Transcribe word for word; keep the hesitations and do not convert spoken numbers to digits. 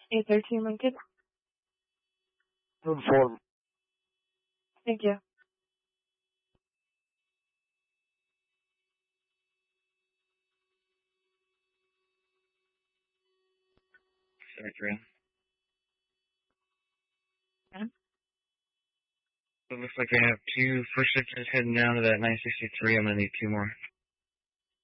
eight thirteen Lincoln. Inform. Thank you. Sorry, three. Hmm? So it looks like we have two first shifters heading down to that nine sixty-three. I'm going to need two more.